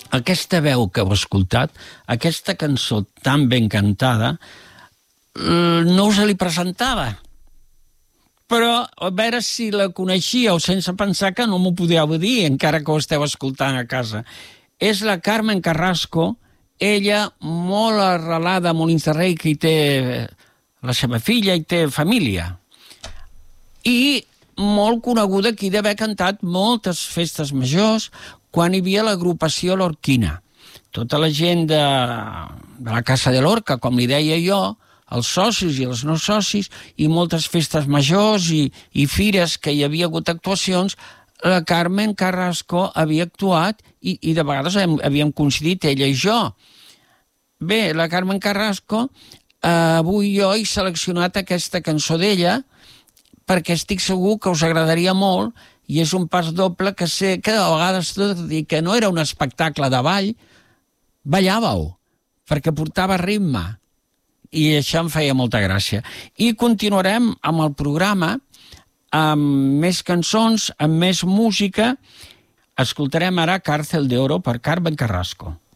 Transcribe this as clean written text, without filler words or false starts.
aquesta veu que heu escoltat, aquesta cançó tan ben cantada, no us li presentava. Però a veure si la coneixíeu sense pensar que no m'ho podíeu dir, encara que ho esteu escoltant a casa. És la Carmen Carrasco, ella molt arrelada a Molins de Rei, que hi té la seva filla i té família. I molt coneguda, que hi d'haver cantat moltes festes majors quan hi havia l'agrupació Lorquina. Tota la gent de la Casa de Lorca, com li deia jo, els socis i els no socis, i moltes festes majors i fires que hi havia hagut actuacions, la Carmen Carrasco havia actuat i de vegades havíem coincidit ella i jo. Bé, la Carmen Carrasco, avui jo he seleccionat aquesta cançó d'ella perquè estic segur que us agradaria molt i és un pas doble que sé que a vegades, tot i que no era un espectacle de ball, ballàveu, perquè portava ritme. I això em feia molta gràcia. I continuarem amb el programa, amb més cançons, amb més música. Escoltarem ara Cárcel de Oro per Carmen Carrasco.